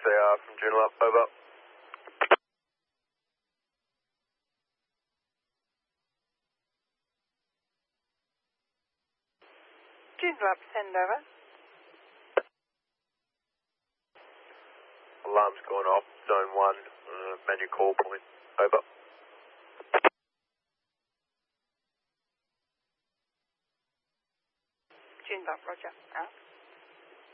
SAR from Joondalup, over. Joondalup, send over. Alarm's gone off, zone 1, magic call point, over. Joondalup, roger, out.